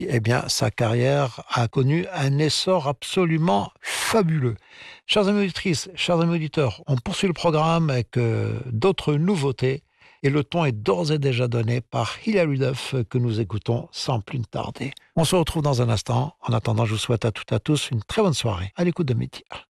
eh bien, sa carrière a connu un essor absolument fabuleux. Chers amis auditrices, chers amis auditeurs, on poursuit le programme avec d'autres nouveautés et le ton est d'ores et déjà donné par Hilary Duff que nous écoutons sans plus tarder. On se retrouve dans un instant. En attendant, je vous souhaite à toutes et à tous une très bonne soirée à l'écoute de Média.